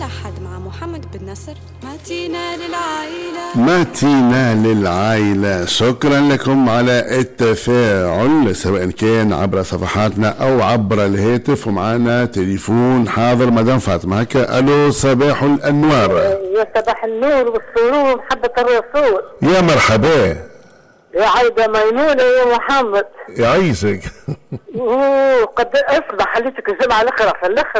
الأحد مع محمد بن نصر. ماتينا للعائلة، ماتينا للعائلة. شكرا لكم على التفاعل سواء كان عبر صفحاتنا أو عبر الهاتف. ومعنا تليفون حاضر مدام فاطمة. هكا ألو، صباح الأنوار. يا صباح النور والسرور ومحبة الرسول. يا مرحبا يا عايدة ميمونة يا محمد. يعيشك. قد اصبح خليتك الجمعة الاخرى في الاخر